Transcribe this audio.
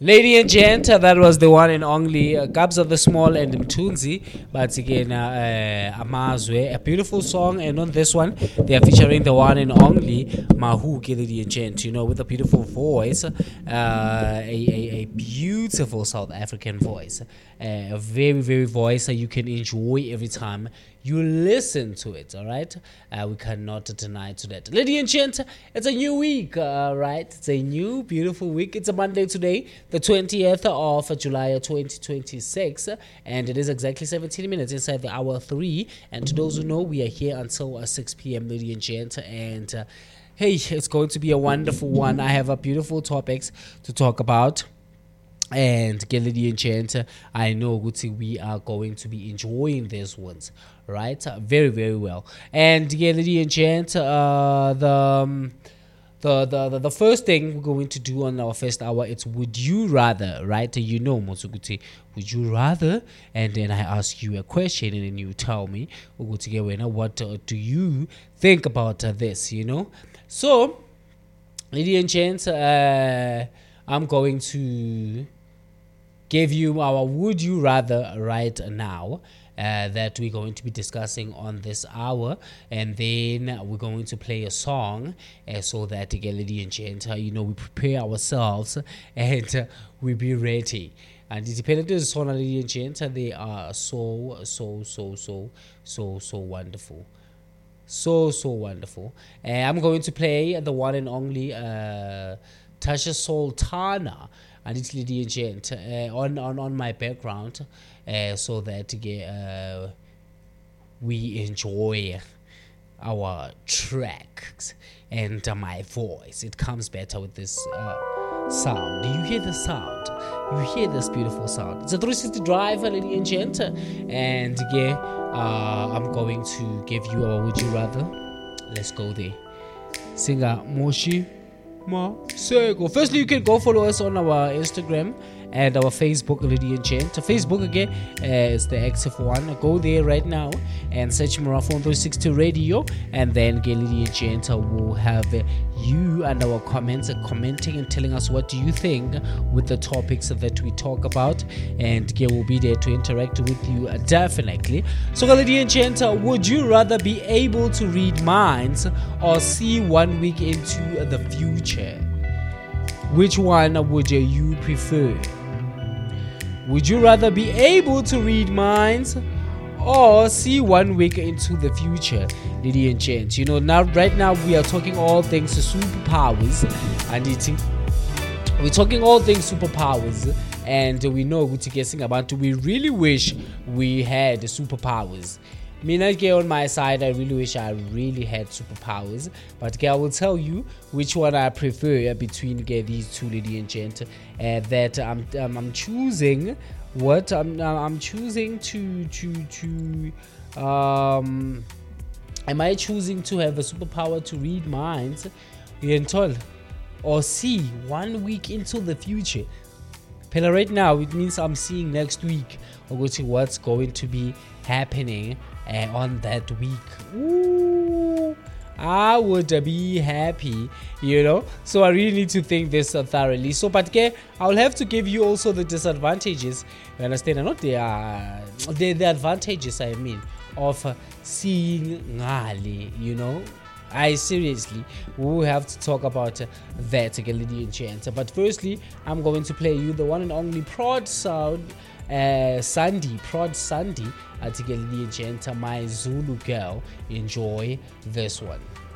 Lady and gent, that was the one and only Gabs of the Small and Mtunzi. But again, Amazwe, a beautiful song. And on this one, they are featuring the one and only Mahuki, Lady and gent, with a beautiful voice, a beautiful South African voice, a very, very voice that you can enjoy every time you listen to it. All right, we cannot deny to that. Lady and gent, it's a new week, right? It's a new beautiful week. It's a Monday today, the 20th of July 2026, and it is exactly 17 minutes inside the hour 3. And to those who know, we are here until 6 p.m. Lady and gent, and hey, it's going to be a wonderful one. I have a beautiful topics to talk about. And Lady and gent, I know we are going to be enjoying these ones, right? Very, very well. And Lady and gent, the first thing we're going to do on our first hour, it's would you rather, right? Motsuguti, would you rather? And then I ask you a question, and then you tell me, what do you think about this? So, Lady and gent, I'm going to give you our would you rather right now that we're going to be discussing on this hour, and then we're going to play a song so that Lady and gent, we prepare ourselves and we be ready. And independent on Lady and gent, they are so wonderful. So wonderful. I'm going to play the one and only Tasha Sultana and it's Lady and gent on my background, so that we enjoy our tracks and my voice. It comes better with this sound. Do you hear the sound? You hear this beautiful sound. It's a 360 drive, Lady and gent, and I'm going to give you our would you rather. Let's go there. Singer Moshi Masego. Firstly, you can go follow us on our Instagram and our Facebook, Lady and gent. Facebook again is the active one. Go there right now and search Marathon 360 Radio, and then Lady and gent will have you and our comments commenting and telling us what do you think with the topics that we talk about, and will be there to interact with you definitely. So Lady and gent, would you rather be able to read minds or see 1 week into the future? Which one would you prefer? Would you rather be able to read minds or see 1 week into the future, Lady and gent? Right now we are talking all things superpowers, and we're talking all things superpowers, and we know we really wish we had superpowers. On my side, I really wish I really had superpowers, but I will tell you which one I prefer between these two, Lady and gent. That I'm choosing what I'm choosing to am I choosing to have a superpower to read minds, or see 1 week into the future? Right now, it means I'm seeing next week what's going to be happening on that week. Ooh, I would be happy, So I really need to think this thoroughly. So, but I'll have to give you also the disadvantages. You understand? Not the advantages. I mean, of seeing Ngali. I seriously will have to talk about that, Lady and gent. But firstly, I'm going to play you the one and only Prod Sandy, at Lady and gent, my Zulu girl. Enjoy this one.